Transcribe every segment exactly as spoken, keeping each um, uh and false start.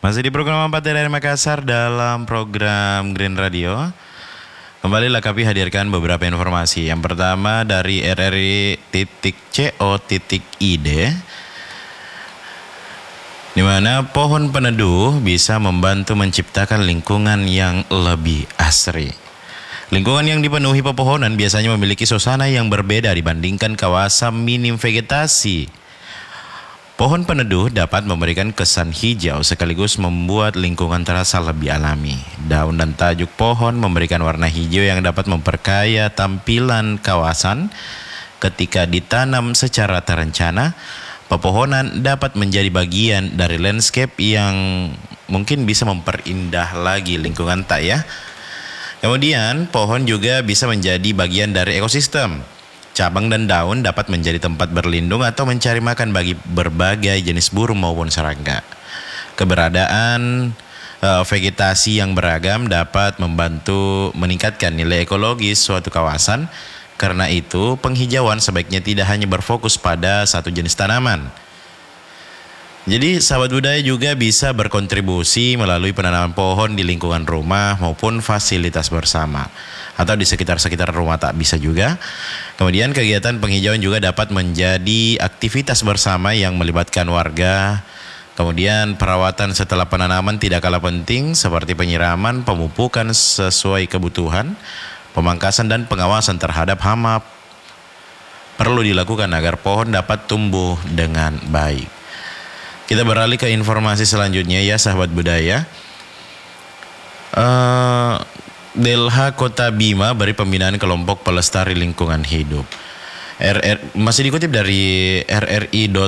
Masih di program empat dari Makassar dalam program Green Radio. Kembali lah kami hadirkan beberapa informasi. Yang pertama dari R R I.co.id, di mana pohon peneduh bisa membantu menciptakan lingkungan yang lebih asri. Lingkungan yang dipenuhi pepohonan biasanya memiliki suasana yang berbeda dibandingkan kawasan minim vegetasi. Pohon peneduh dapat memberikan kesan hijau sekaligus membuat lingkungan terasa lebih alami. Daun dan tajuk pohon memberikan warna hijau yang dapat memperkaya tampilan kawasan. Ketika ditanam secara terencana, pepohonan dapat menjadi bagian dari landscape yang mungkin bisa memperindah lagi lingkungan, tak ya? Kemudian pohon juga bisa menjadi bagian dari ekosistem. Cabang dan daun dapat menjadi tempat berlindung atau mencari makan bagi berbagai jenis burung maupun serangga. Keberadaan uh, vegetasi yang beragam dapat membantu meningkatkan nilai ekologis suatu kawasan. Karena itu, penghijauan sebaiknya tidak hanya berfokus pada satu jenis tanaman. Jadi, sahabat budaya juga bisa berkontribusi melalui penanaman pohon di lingkungan rumah maupun fasilitas bersama. Atau di sekitar-sekitar rumah tak bisa juga. Kemudian kegiatan penghijauan juga dapat menjadi aktivitas bersama yang melibatkan warga. Kemudian perawatan setelah penanaman tidak kalah penting seperti penyiraman, pemupukan sesuai kebutuhan, pemangkasan dan pengawasan terhadap hama perlu dilakukan agar pohon dapat tumbuh dengan baik. Kita beralih ke informasi selanjutnya ya sahabat budaya. Uh, D L H Kota Bima beri pembinaan kelompok pelestari lingkungan hidup. R R, masih dikutip dari R R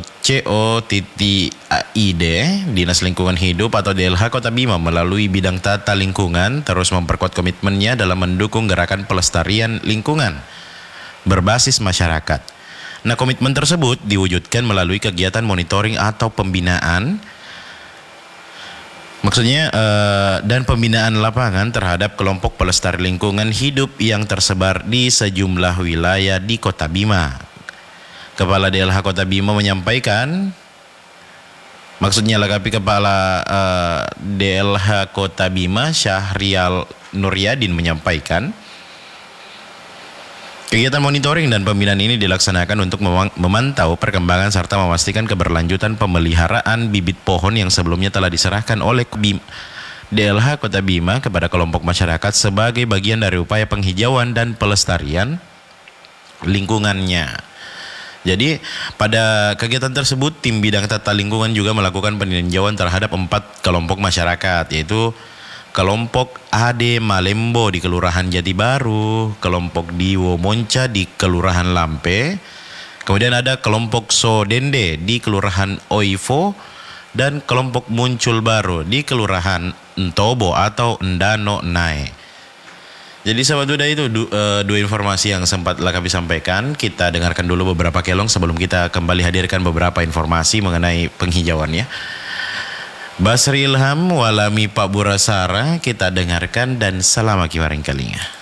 I.co.id, Dinas Lingkungan Hidup atau D L H Kota Bima melalui bidang tata lingkungan terus memperkuat komitmennya dalam mendukung gerakan pelestarian lingkungan berbasis masyarakat. Nah, komitmen tersebut diwujudkan melalui kegiatan monitoring atau pembinaan, maksudnya eh, dan pembinaan lapangan terhadap kelompok pelestari lingkungan hidup yang tersebar di sejumlah wilayah di Kota Bima. Kepala D L H Kota Bima menyampaikan, maksudnya lengkapi Kepala eh, D L H Kota Bima Syahrial Nuryadin menyampaikan, kegiatan monitoring dan pembinaan ini dilaksanakan untuk memantau perkembangan serta memastikan keberlanjutan pemeliharaan bibit pohon yang sebelumnya telah diserahkan oleh D L H Kota Bima kepada kelompok masyarakat sebagai bagian dari upaya penghijauan dan pelestarian lingkungannya. Jadi pada kegiatan tersebut tim bidang tata lingkungan juga melakukan peninjauan terhadap empat kelompok masyarakat, yaitu kelompok A D Malembo di Kelurahan Jati Baru, kelompok Diwo Monca di Kelurahan Lampe, kemudian ada kelompok Sodende di Kelurahan Oivo, dan kelompok Muncul Baru di Kelurahan Ntobo atau Ndano Nae. Jadi sahabat budaya itu du, uh, dua informasi yang sempat kami sampaikan. Kita dengarkan dulu beberapa kelong sebelum kita kembali hadirkan beberapa informasi mengenai penghijauan ya. Basri Ilham walami Pak Burasara kita dengarkan dan selama kiwaring kalinya.